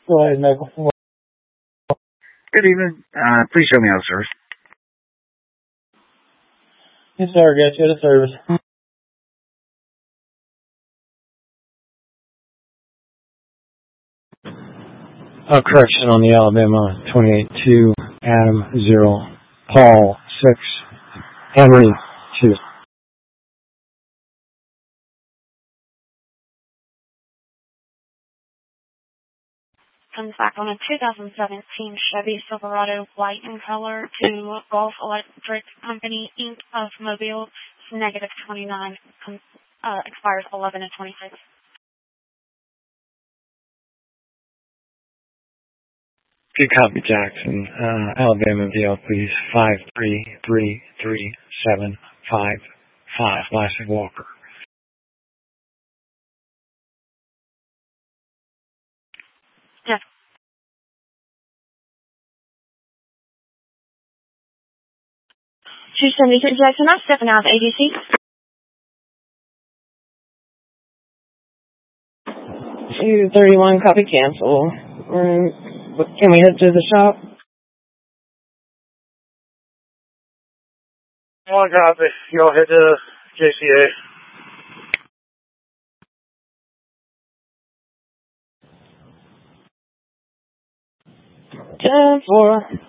Go ahead, Michael. Good evening. Please show me out of service. Yes, sir. Got you out of service. Correction on the Alabama 28-2, Adam 0, Paul 6, Henry 2. Comes back on a 2017 Chevy Silverado white in color to Gulf Electric Company, Inc. of Mobile. It's negative 29. Expires 11/26. Good copy, Jackson. Alabama VL, please. 5333755. Lassie Walker. Yes. 273 Jackson, I'm stepping out of ADC. 231, copy cancel. Can we head to the shop? 1 copy. Y'all head to JCA. 10-4.